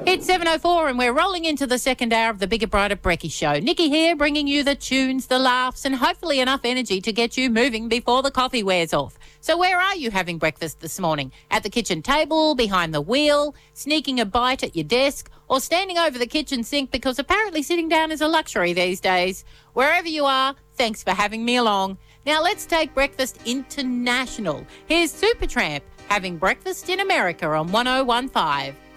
It's 7:04 and we're rolling into the second hour of the Bigger Brighter Brekkie Show. Nikki here, bringing you the tunes, the laughs and hopefully enough energy to get you moving before the coffee wears off. So where are you having breakfast this morning? At the kitchen table, behind the wheel, sneaking a bite at your desk, or standing over the kitchen sink because apparently sitting down is a luxury these days? Wherever you are, thanks for having me along. Now let's take breakfast international. Here's Supertramp having breakfast in America on 101.5.